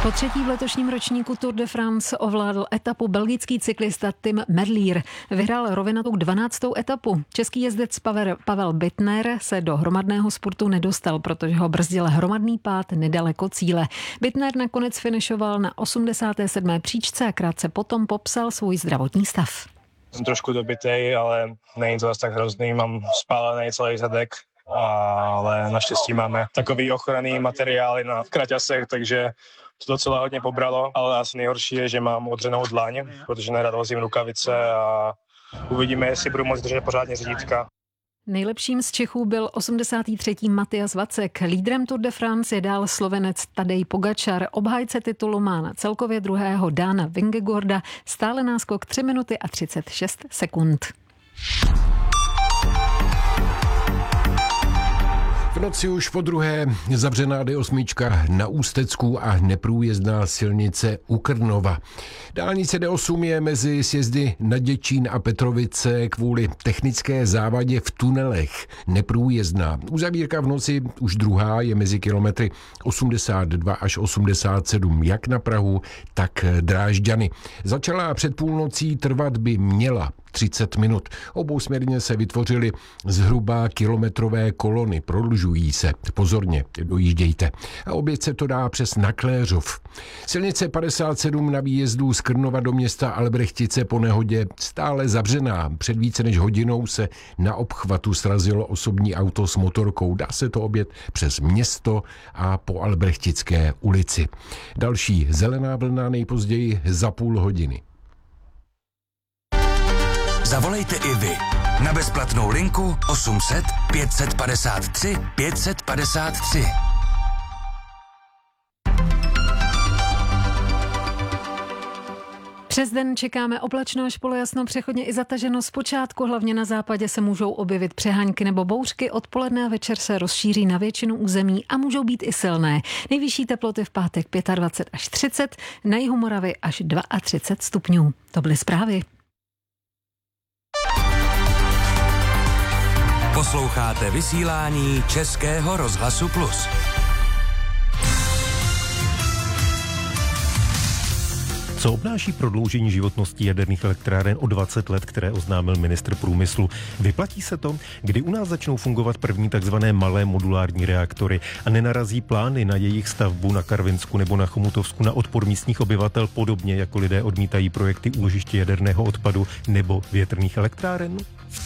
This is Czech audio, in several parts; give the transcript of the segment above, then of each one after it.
Po třetí v letošním ročníku Tour de France ovládl etapu belgický cyklista Tim Merlier. Vyhrál rovinatou 12. etapu. Český jezdec Pavel Bittner se do hromadného sportu nedostal, protože ho brzdil hromadný pád nedaleko cíle. Bittner nakonec finišoval na 87. příčce a krátce potom popsal svůj zdravotní stav. Jsem trošku dobitej, ale není to zase tak hrozný, mám spálený celý zadek, ale naštěstí máme takový ochranný materiály na kraťasech, takže to docela hodně pobralo, ale asi nejhorší je, že mám odřenou dlaň, protože nerad vozím rukavice a uvidíme, jestli budu moct držet pořádně řídítka. Nejlepším z Čechů byl 83. Matyas Vacek. Lídrem Tour de France je dál Slovenec Tadej Pogačar. Obhájce titulu má na celkově druhého Dána Vingegaarda stále náskok 3 minuty a 36 sekund. V noci už po druhé zavřená D8 na Ústecku a neprůjezdná silnice u Krnova. Dálnice D8 je mezi sjezdy na Děčín a Petrovice kvůli technické závadě v tunelech neprůjezdná. Uzavírka v noci už druhá je mezi kilometry 82 až 87 jak na Prahu, tak Drážďany. Začala před půlnocí, trvat by měla 30 minut. Obousměrně se vytvořily zhruba kilometrové kolony, prodlužují se. Pozorně, dojíždějte. A oběť se to dá přes Nakléřov. Silnice 57 na výjezdu z Krnova do města Albrechtice po nehodě stále zavřená. Před více než hodinou se na obchvatu srazilo osobní auto s motorkou. Dá se to obět přes město a po Albrechtické ulici. Další zelená vlna nejpozději za půl hodiny. Zavolejte i vy na bezplatnou linku 800 553 553. Přes den čekáme oblačno až polojasno, přechodně i zataženo zpočátku. Hlavně na západě se můžou objevit přehánky nebo bouřky. Odpoledne a večer se rozšíří na většinu území a můžou být i silné. Nejvyšší teploty v pátek 25 až 30, na jihu Moravy až 32 stupňů. To byly zprávy. Posloucháte vysílání Českého rozhlasu Plus. Co obnáší prodloužení životnosti jaderných elektráren o 20 let, které oznámil ministr průmyslu? Vyplatí se to? Kdy u nás začnou fungovat první takzvané malé modulární reaktory a nenarazí plány na jejich stavbu na Karvinsku nebo na Chomutovsku na odpor místních obyvatel, podobně jako lidé odmítají projekty úložiště jaderného odpadu nebo větrných elektráren?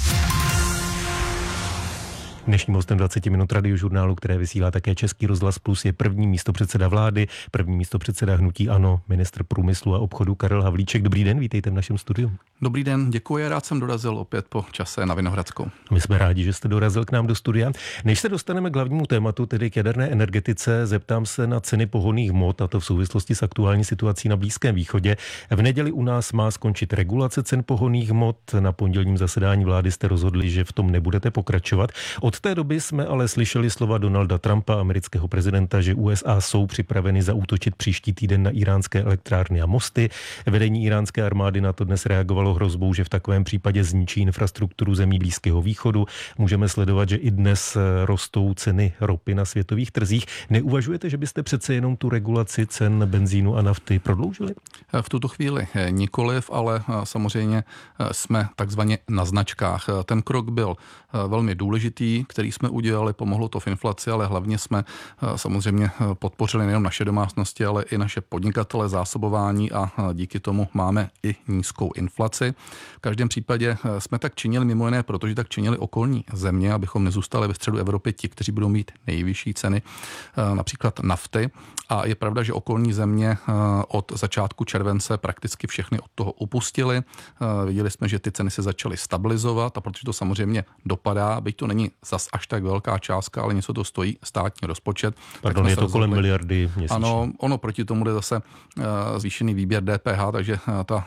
Dnešním hostem 20 minut radiožurnálu, které vysílá také Český rozhlas Plus, je první místopředseda vlády, první místopředseda hnutí ANO, ministr průmyslu a obchodu Karel Havlíček. Dobrý den, vítejte v našem studiu. Dobrý den, děkuji, rád jsem dorazil opět po čase na Vinohradskou. My jsme rádi, že jste dorazil k nám do studia. Než se dostaneme k hlavnímu tématu, tedy k jaderné energetice, zeptám se na ceny pohonných hmot, a to v souvislosti s aktuální situací na Blízkém východě. V neděli u nás má skončit regulace cen pohonných hmot. Na pondělním zasedání vlády jste rozhodli, že v tom nebudete pokračovat. Od té doby jsme ale slyšeli slova Donalda Trumpa, amerického prezidenta, že USA jsou připraveny zaútočit příští týden na iránské elektrárny a mosty. Vedení iránské armády na to dnes reagovalo hrozbou, že v takovém případě zničí infrastrukturu zemí Blízkého východu. Můžeme sledovat, že i dnes rostou ceny ropy na světových trzích. Neuvažujete, že byste přece jenom tu regulaci cen benzínu a nafty prodloužili? V tuto chvíli nikoliv, ale samozřejmě jsme takzvaně na značkách. Ten krok byl velmi důležitý, který jsme udělali, pomohlo to v inflaci, ale hlavně jsme samozřejmě podpořili nejen naše domácnosti, ale i naše podnikatele, zásobování a díky tomu máme i nízkou inflaci. V každém případě jsme tak činili mimo jiné, protože tak činili okolní země, abychom nezůstali ve středu Evropy ti, kteří budou mít nejvyšší ceny, například nafty. A je pravda, že okolní země od začátku července prakticky všechny od toho upustily. Viděli jsme, že ty ceny se začaly stabilizovat a protože to samozřejmě dopadá, byť to není zas až tak velká částka, ale něco to stojí státní rozpočet. Pardon, je to kolem miliardy měsíčně. Ano, ono proti tomu jde zase zvýšený výběr DPH, takže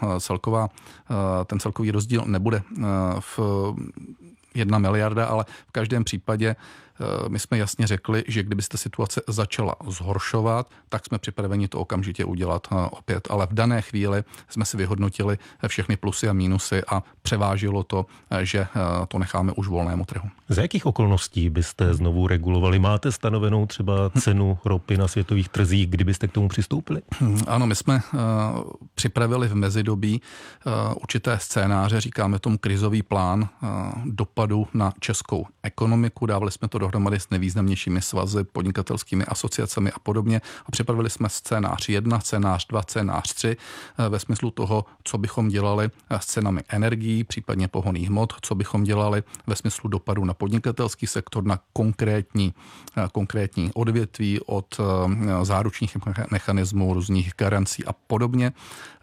ten celkový rozdíl nebude v 1 miliarda, ale v každém případě my jsme jasně řekli, že kdyby se situace začala zhoršovat, tak jsme připraveni to okamžitě udělat opět. Ale v dané chvíli jsme si vyhodnotili všechny plusy a mínusy a převážilo to, že to necháme už volnému trhu. Za jakých okolností byste znovu regulovali? Máte stanovenou třeba cenu ropy na světových trzích, kdybyste k tomu přistoupili? Ano, my jsme připravili v mezidobí určité scénáře, říkáme tomu krizový plán dopadu na českou ekonomiku. Dávali jsme to dohromady s nejvýznamnějšími svazy, podnikatelskými asociacemi a podobně. A připravili jsme scénář 1, scénář 2, scénář 3 ve smyslu toho, co bychom dělali s cenami energií, případně pohonných hmot, co bychom dělali ve smyslu dopadu na podnikatelský sektor, na konkrétní odvětví od záručních mechanismů, různých garancí a podobně.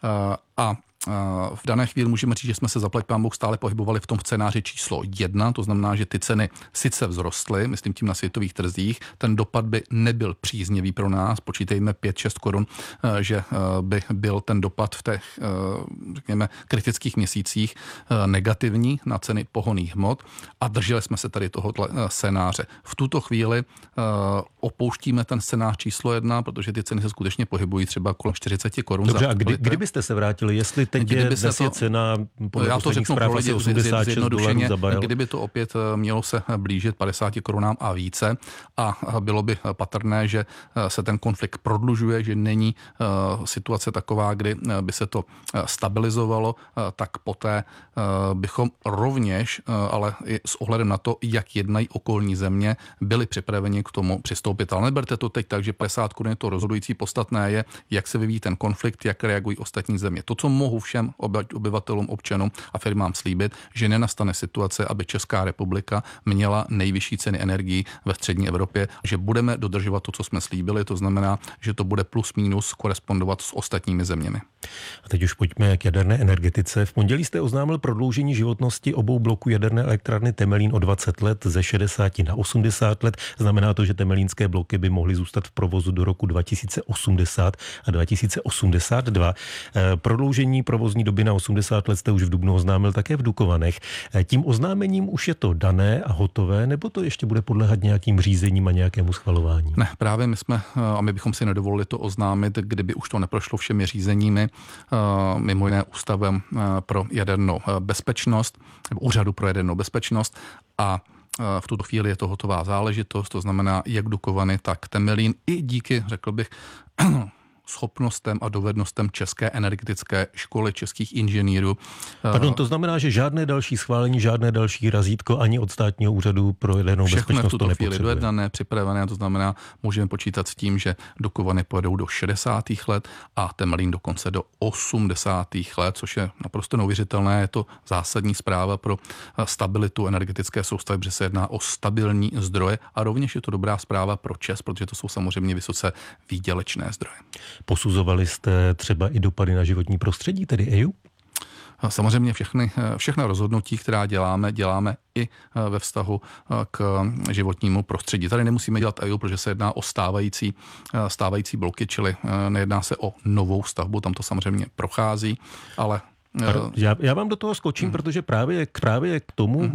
A v dané chvíli můžeme říct, že jsme se zaplať pánbůh stále pohybovali v tom scénáři číslo 1, to znamená, že ty ceny sice vzrostly, myslím tím na světových trzích, ten dopad by nebyl příznivý pro nás, počítejme 5-6 korun, že by byl ten dopad v těch, řekněme, kritických měsících negativní na ceny pohonných hmot a drželi jsme se tady tohoto scénáře. V tuto chvíli opouštíme ten scénář číslo 1, protože ty ceny se skutečně pohybují třeba kolem 40 korun. Dobře, a kdybyste se vrátili, jestli teď je cena podle posledních zpráv asi 86 dolarů za barel? Kdyby to opět mělo se blížit 50 korunám a více a bylo by patrné, že se ten konflikt prodlužuje, že není situace taková, kdy by se to stabilizovalo, tak poté bychom rovněž, ale i s ohledem na to, jak jednají okolní země, byli připraveni k tomu přistoupit. Ale neberte to teď tak, že 50 korun je to rozhodující, podstatné je, jak se vyvíjí ten konflikt, jak reagují ostatní země. To, co mohu všem obyvatelům, občanům a firmám slíbit, že nenastane situace, aby Česká republika měla nejvyšší ceny energií ve střední Evropě, že budeme dodržovat to, co jsme slíbili, to znamená, že to bude plus minus korespondovat s ostatními zeměmi. A teď už pojďme k jaderné energetice. V pondělí jste oznámil prodloužení životnosti obou bloků jaderné elektrárny Temelín o 20 let ze 60 na 80 let. Znamená to, že temelínské bloky by mohly zůstat v provozu do roku 2080 a 2082. Prodloužení provozní doby na 80 let jste už v dubnu oznámil také v Dukovanech. Tím oznámením už je to dané a hotové, nebo to ještě bude podléhat nějakým řízením a nějakému schvalování? Ne, právě my bychom si nedovolili to oznámit, kdyby už to neprošlo všemi řízeními, mimo jiné Ústavem pro jadernou bezpečnost, nebo Úřadu pro jadernou bezpečnost a v tuto chvíli je to hotová záležitost, to znamená jak Dukovany, tak Temelín i díky, řekl bych, schopnostem a dovednostem České energetické školy, českých inženýrů. Pardon, to znamená, že žádné další schválení, žádné další razítko ani od státního úřadu pro jadernou bezpečnost to nepotřebuje. Všechno v tuto chvíli dojednané, připravené, to znamená, můžeme počítat s tím, že Dukovany pojedou do 60. let a Temelín dokonce do 80. let, což je naprosto neuvěřitelné. Je to zásadní zpráva pro stabilitu energetické soustavy, protože se jedná o stabilní zdroje a rovněž je to dobrá zpráva pro ČEZ, protože to jsou samozřejmě vysoce výdělečné zdroje. Posuzovali jste třeba i dopady na životní prostředí, tedy EIA? Samozřejmě všechna rozhodnutí, která děláme i ve vztahu k životnímu prostředí. Tady nemusíme dělat EIA, protože se jedná o stávající bloky, čili nejedná se o novou stavbu, tam to samozřejmě prochází, ale já vám do toho skočím, protože právě k tomu